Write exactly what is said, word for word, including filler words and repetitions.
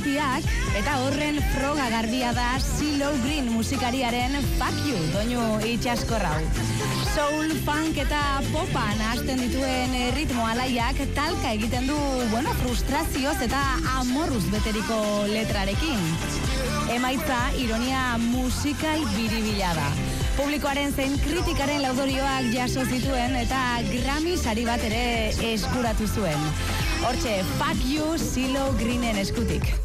abestiak, eta horren froga garbia da CeeLo Green musikariaren Fuck You, doinu itxaskorrau. Soul, funk eta popa nahasten dituen ritmo alaiak talka egiten du, bueno, frustrazioz eta amorruz beteriko letrarekin. Emaitza, ironia musikal biribila da. Publikoaren zein kritikaren laudorioak jaso zituen eta Grammy sari bat ere eskuratu zuen. Hortxe, Fuck You, CeeLo Greenen eskutik.